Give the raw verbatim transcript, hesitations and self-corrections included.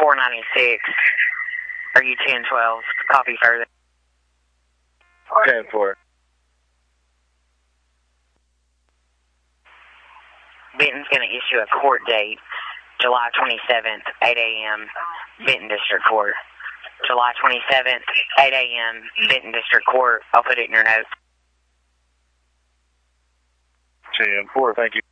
four ninety-six. Are you ten twelve? Copy further. ten four. Benton's going to issue a court date, July twenty-seventh, eight A M, Benton District Court. July twenty-seventh, eight A M, Benton District Court. I'll put it in your notes. ten four, thank you.